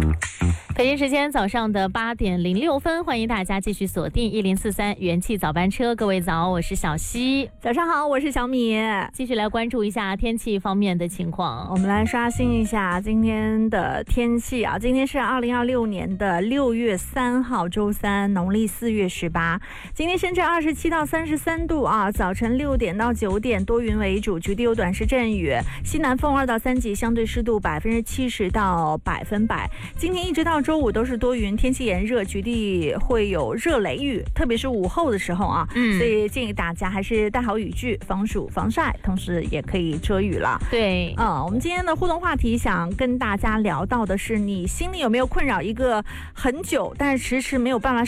北京时间早上的8点06分，欢迎大家继续锁定1043元气早班车。各位早，我是小溪。 早上好，我是小米。 继续来关注一下天气方面的情况。 我们来刷新一下今天的天气啊，今天是2026年的6月3号，周三，农历4月18。今天深圳27到33度啊，早晨6点到9点多云为主，局地有短时阵雨，西南风2到3级，相对湿度70%到100%。今天一直到周五都是多云，天气炎热，局地会有热雷雨，特别是午后的时候啊，所以建议大家还是带好雨具，防暑防晒，同时也可以遮雨了。 对， 我们今天的互动话题想跟大家聊到的是，你心里有没有困扰一个很久，但是迟迟没有办法